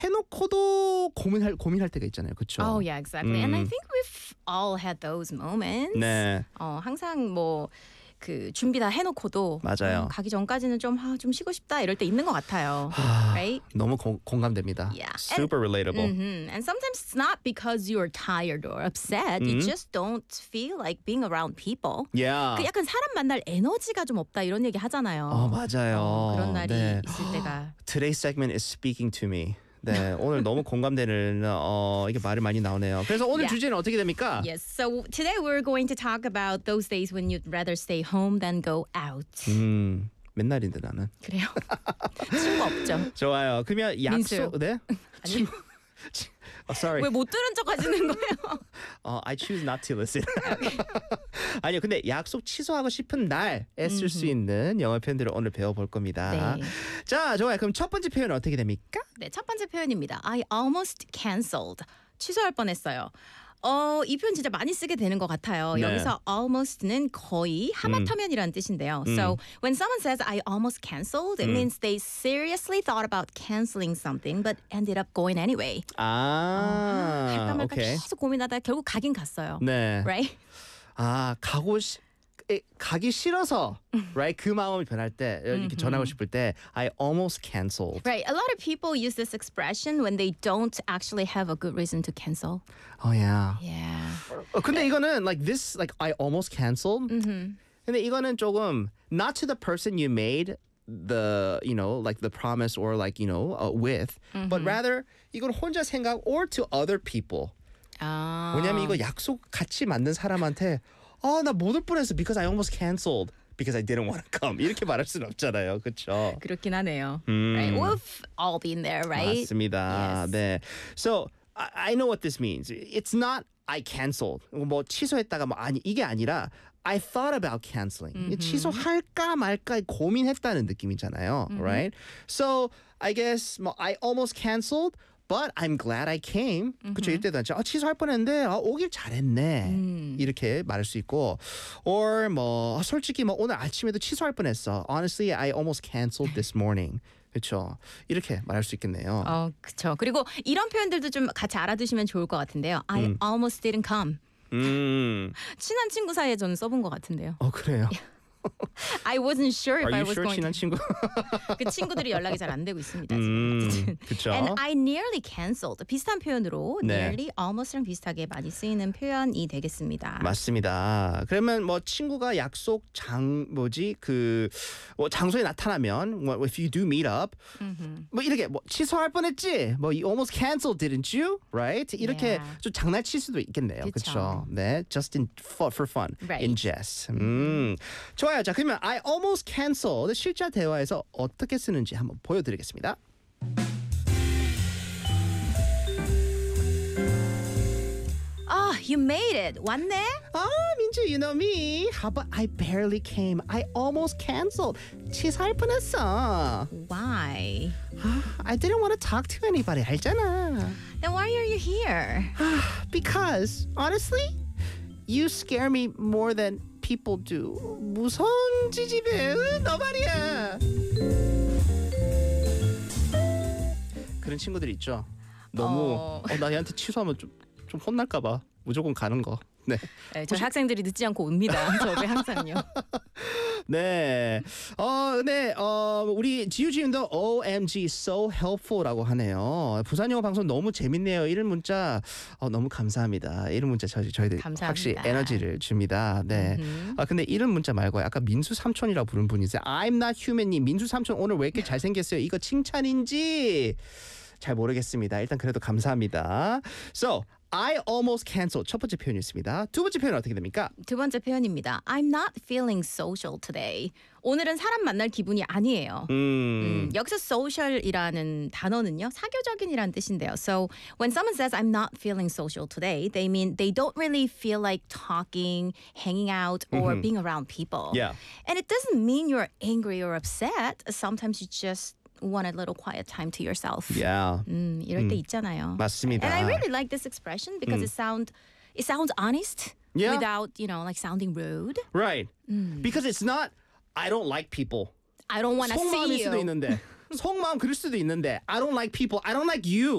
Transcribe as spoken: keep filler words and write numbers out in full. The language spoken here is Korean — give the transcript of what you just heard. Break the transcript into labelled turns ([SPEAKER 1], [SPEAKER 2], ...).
[SPEAKER 1] 해놓고도 고민할 고민할 때가 있잖아요. 그렇죠?
[SPEAKER 2] Oh yeah, exactly. And I think we've all had those moments.
[SPEAKER 1] 네.
[SPEAKER 2] 어, 항상 뭐 그 준비 다 해놓고도
[SPEAKER 1] 맞아요.
[SPEAKER 2] 어, 가기 전까지는 좀, 아, 좀 쉬고 싶다 이럴 때 있는 것 같아요. Right?
[SPEAKER 1] 너무 공, 공감됩니다.
[SPEAKER 2] Yeah.
[SPEAKER 1] Super
[SPEAKER 2] And,
[SPEAKER 1] relatable.
[SPEAKER 2] Mm-hmm. And sometimes it's not because you're tired or upset. You just don't feel like being around people.
[SPEAKER 1] Yeah.
[SPEAKER 2] 그 약간 사람 만날 에너지가 좀 없다 이런 얘기 하잖아요.
[SPEAKER 1] 어, 맞아요.
[SPEAKER 2] 어, 그런 날이
[SPEAKER 1] 네.
[SPEAKER 2] 있을 때가.
[SPEAKER 1] Today's segment is speaking to me. 네, 오늘 너무 공감되는 어, 이게 말이 많이 나오네요. 그래서 오늘
[SPEAKER 2] Yeah.
[SPEAKER 1] 주제는 어떻게 됩니까?
[SPEAKER 2] Yes. So today we're going to talk about those days when you'd rather stay home than go out.
[SPEAKER 1] 음, 맨날인데 나는.
[SPEAKER 2] 그래요? 친구 없죠?
[SPEAKER 1] 좋아요. 그러면
[SPEAKER 2] 민수요.
[SPEAKER 1] 약속, 네?
[SPEAKER 2] 아니,
[SPEAKER 1] Oh, sorry.
[SPEAKER 2] 왜 못 들은 척 하시는 거예요?
[SPEAKER 1] 어, I choose not to listen. 아니요, 근데 약속 취소하고 싶은 날에 쓸 수 있는 영어 표현들을 오늘 배워볼 겁니다.
[SPEAKER 2] 네.
[SPEAKER 1] 자, 좋아요. 그럼 첫 번째 표현은 어떻게 됩니까?
[SPEAKER 2] 네, 첫 번째 표현입니다. I almost cancelled. 취소할 뻔했어요. 어, 이 표현 진짜 많이 쓰게 되는 것 같아요.
[SPEAKER 1] 네.
[SPEAKER 2] 여기서 almost는 거의 하마터면이라는 뜻인데요. So when someone says I almost cancelled, it means they seriously thought about canceling something but ended up going anyway. 할까
[SPEAKER 1] 아,
[SPEAKER 2] 말까
[SPEAKER 1] 오케이.
[SPEAKER 2] 계속 고민하다가 결국 가긴 갔어요.
[SPEAKER 1] 네.
[SPEAKER 2] Right?
[SPEAKER 1] 아, 가고 시, 에, 가기 싫어서, right? 그 마음이 변할 때, 이렇게 전하고 싶을 때, I almost canceled.
[SPEAKER 2] Right. A lot of people use this expression when they don't actually have a good reason to cancel.
[SPEAKER 1] Oh yeah.
[SPEAKER 2] Yeah.
[SPEAKER 1] 어, 근데 이거는 like this, like I almost canceled. 근데 이거는 조금 not to the person you made the, you know, like the promise or like, you know, uh, with, but rather 이건 혼자 생각 or to other people.
[SPEAKER 2] 아.
[SPEAKER 1] 왜냐면 이거 약속 같이 만든 사람한테 아, 나 못 올 뻔했어 because I almost canceled because I didn't want to come. 이렇게 말할 수는 없잖아요. 그렇죠?
[SPEAKER 2] 그렇긴 하네요. Right. We've all been there, right?
[SPEAKER 1] 맞습니다.
[SPEAKER 2] Yes.
[SPEAKER 1] 네. So I, I know what this means. It's not I canceled. 뭐 취소했다가 뭐 아니 이게 아니라 I thought about canceling. 취소할까 말까 고민했다는 느낌이잖아요. Right? So I guess 뭐 I almost canceled. But I'm glad I came. 그쵸? 이때도 아, 취소할 뻔했는데 아, 오길 잘했네. 이렇게 말할 수 있고, or 뭐 솔직히 뭐 오늘 아침에도 취소할 뻔했어. Honestly, I almost canceled this morning. 그렇죠. 이렇게 말할 수 있겠네요.
[SPEAKER 2] 어, 그렇죠. 그리고 이런 표현들도 좀 같이 알아두시면 좋을 것 같은데요. I almost didn't come.
[SPEAKER 1] 음.
[SPEAKER 2] 친한 친구 사이에 저는 써본 것 같은데요.
[SPEAKER 1] 어 그래요.
[SPEAKER 2] I wasn't sure if
[SPEAKER 1] Are
[SPEAKER 2] I
[SPEAKER 1] you
[SPEAKER 2] was
[SPEAKER 1] sure
[SPEAKER 2] going
[SPEAKER 1] 친한
[SPEAKER 2] to.
[SPEAKER 1] 친구?
[SPEAKER 2] 그 친구들이 연락이 잘 안 되고 있습니다.
[SPEAKER 1] 음,
[SPEAKER 2] 지금.
[SPEAKER 1] 그쵸.
[SPEAKER 2] And I nearly cancelled. 비슷한 표현으로
[SPEAKER 1] 네.
[SPEAKER 2] nearly, almost랑 비슷하게 많이 쓰이는 표현이 되겠습니다.
[SPEAKER 1] 맞습니다. 그러면 뭐 친구가 약속 장 뭐지 그 뭐 장소에 나타나면 뭐 if you do meet up 뭐 이렇게 뭐 취소할 뻔했지 뭐 you almost canceled didn't you right 이렇게
[SPEAKER 2] Yeah.
[SPEAKER 1] 좀 장난칠 수도 있겠네요.
[SPEAKER 2] 그쵸.
[SPEAKER 1] 그렇죠. 네, just in for, for fun,
[SPEAKER 2] Right.
[SPEAKER 1] in jest. 음, 좋아요. 자 그러면 I almost canceled 실제 대화에서 어떻게 쓰는지 한번 보여드리겠습니다.
[SPEAKER 2] Ah, you made it. 왔네?
[SPEAKER 1] 아, 민주, you know me. How about I barely came. I almost canceled. 취소할 뻔했어.
[SPEAKER 2] Why?
[SPEAKER 1] I didn't want to talk to anybody. 알잖아.
[SPEAKER 2] Then why are you here?
[SPEAKER 1] Because, honestly, you scare me more than people do. 무서운 지집애. 으, 너 말이야. 그런 친구들 있죠. 너무
[SPEAKER 2] 어.
[SPEAKER 1] 어, 나 얘한테 취소하면 좀, 좀 혼날까 봐. 무조건 가는 거. 네.
[SPEAKER 2] 네, 저희 학생들이 늦지 않고 옵니다. 저도 항상요.
[SPEAKER 1] 네. 어, 네. 어, 우리 지우지님도 오엠지 so helpful라고 하네요. 부산 영어 방송 너무 재밌네요. 이런 문자 어, 너무 감사합니다. 이런 문자 저희 저희들
[SPEAKER 2] 감사합니다.
[SPEAKER 1] 확실히 에너지를 줍니다. 네. 아 근데 이런 문자 말고 아까 민수 삼촌이라고 부른 분이 있어요. I'm not human님. 민수 삼촌 오늘 왜 이렇게 잘생겼어요? 이거 칭찬인지 잘 모르겠습니다. 일단 그래도 감사합니다. So I almost canceled 첫 번째 표현이었습니다. 두 번째 표현은 어떻게 됩니까?
[SPEAKER 2] 두 번째 표현입니다. I'm not feeling social today. 오늘은 사람 만날 기분이 아니에요.
[SPEAKER 1] 음,
[SPEAKER 2] 음, 여기서 social이라는 단어는요, 사교적인이라는 뜻인데요. So when someone says I'm not feeling social today, they mean they don't really feel like talking, hanging out, or being around people.
[SPEAKER 1] Yeah.
[SPEAKER 2] And it doesn't mean you're angry or upset. Sometimes you just want a little quiet time to yourself.
[SPEAKER 1] yeah.
[SPEAKER 2] 음, 이럴 때 있잖아요.
[SPEAKER 1] 맞습니다.
[SPEAKER 2] And I really like this expression because it sound it sounds honest
[SPEAKER 1] Yeah.
[SPEAKER 2] without, you know, like sounding rude.
[SPEAKER 1] Right. Because it's not I don't like people.
[SPEAKER 2] I don't want to
[SPEAKER 1] 속마음일
[SPEAKER 2] see
[SPEAKER 1] 수도
[SPEAKER 2] you.
[SPEAKER 1] 있는데 속마음 그럴 수도 있는데 I don't like people. I don't like you.